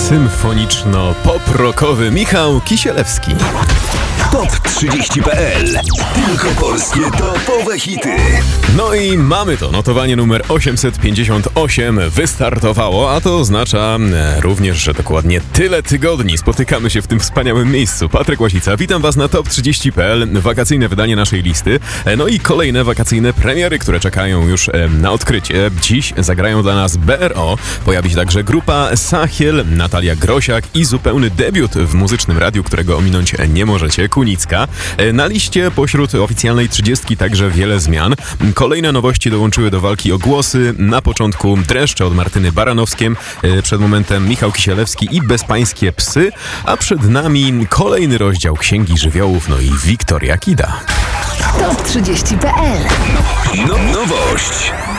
symfoniczno-pop-rockowy Michał Kisielewski. Top 30.pl. Tylko polskie topowe hity. No i mamy to. Notowanie numer 858 wystartowało, a to oznacza również, że dokładnie tyle tygodni spotykamy się w tym wspaniałym miejscu. Patryk Łasica, witam Was na Top 30.pl, wakacyjne wydanie naszej listy. No i kolejne wakacyjne premiery, które czekają już na odkrycie. Dziś zagrają dla nas BRO, pojawi się także grupa Sachiel, Natalia Grosiak i zupełny debiut w muzycznym radiu, którego ominąć nie możecie, Kunicka. Na liście pośród oficjalnej 30 także wiele zmian. Kolejne nowości dołączyły do walki o głosy. Na początku Dreszcze od Martyny Baranowskiem, przed momentem Michał Kisielewski i Bezpańskie psy, a przed nami kolejny rozdział Księgi Żywiołów, no i Wiktoria Kida. Top 30.pl. Nowość.